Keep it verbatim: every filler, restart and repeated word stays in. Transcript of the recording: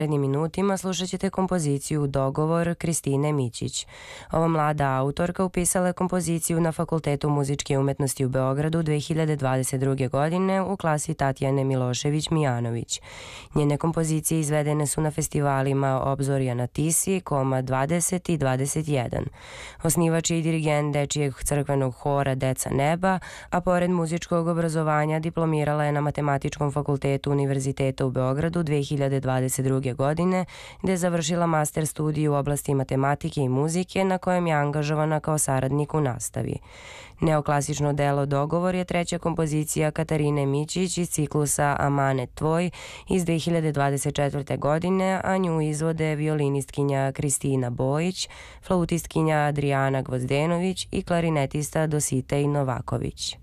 narednim minutima slušat ćete kompoziciju Dogovor Kristine Mićić. Ova mlada autorka upisala je kompoziciju na Fakultetu muzičke umetnosti u Beogradu dve hiljade dvadeset druge. godine u klasi Tatjane Milošević-Mijanović. Njene kompozicije izvedene su na festivalima Obzorja na Tisi, Koma dvadeset i dvadeset jedan. Osnivač je i dirigent Dečijeg crkvenog hora Deca neba, a pored muzičkog obrazovanja diplomirala je na Matematičkom fakultetu Univerziteta u Beogradu dve hiljade dvadeset druge. godine, gde je završila master studiju u oblasti matematike i muzike, na kojem je angažovana kao saradnik u nastavi. Neoklasično delo Dogovor je treća kompozicija Katarine Mićić iz ciklusa Amanet tvoj iz dve hiljade dvadeset četvrte. godine, a nju izvode violinistkinja Kristina Bojić, flautistkinja Adrijana Gvozdenović i klarinetista Dositej Novaković.